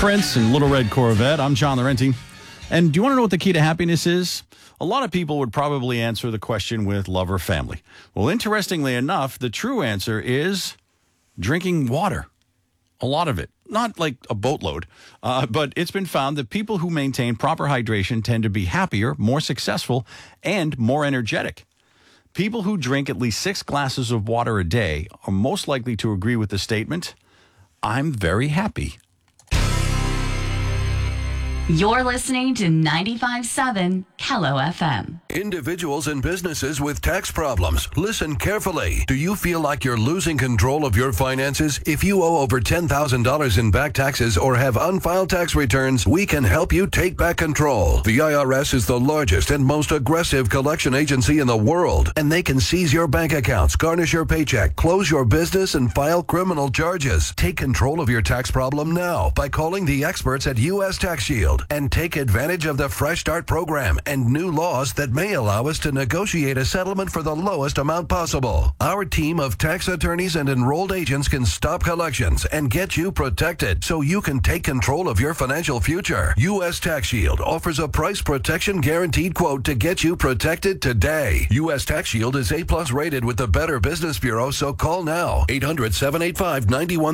Prince and Little Red Corvette. I'm John Laurenti. And do you want to know what the key to happiness is? A lot of people would probably answer the question with love or family. Well, interestingly enough, the true answer is drinking water. A lot of it. Not like a boatload, but it's been found that people who maintain proper hydration tend to be happier, more successful, and more energetic. People who drink at least 6 glasses of water a day are most likely to agree with the statement, "I'm very happy." You're listening to 95.7 Kello FM. Individuals and businesses with tax problems, listen carefully. Do you feel like you're losing control of your finances? If you owe over $10,000 in back taxes or have unfiled tax returns, we can help you take back control. The IRS is the largest and most aggressive collection agency in the world, and they can seize your bank accounts, garnish your paycheck, close your business, and file criminal charges. Take control of your tax problem now by calling the experts at U.S. Tax Shield. And take advantage of the Fresh Start program and new laws that may allow us to negotiate a settlement for the lowest amount possible. Our team of tax attorneys and enrolled agents can stop collections and get you protected so you can take control of your financial future. U.S. Tax Shield offers a price protection guaranteed quote to get you protected today. U.S. Tax Shield is A+ rated with the Better Business Bureau, so call now. 800-785-91